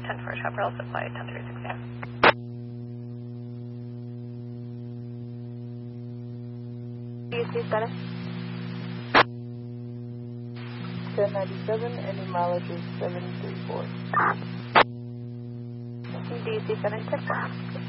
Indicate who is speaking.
Speaker 1: 10-4 Chaparral Supply, 10-360.
Speaker 2: DC status? 1097 and your mileage is 734.
Speaker 1: DC 764.